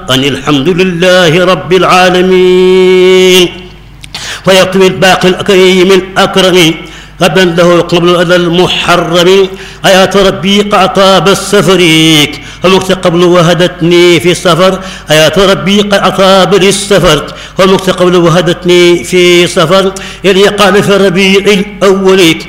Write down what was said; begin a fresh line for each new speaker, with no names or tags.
أن الحمد لله رب العالمين ويطوي الباقي الكريم الأكرم غدا له قبل أذى المحرم آيات ربي قعطاب السفريك ومكت قبل وهدتني في السفر آيات ربي قعطاب للسفر ومكت قبل وهدتني في سفر يلي قال في الربيع الأول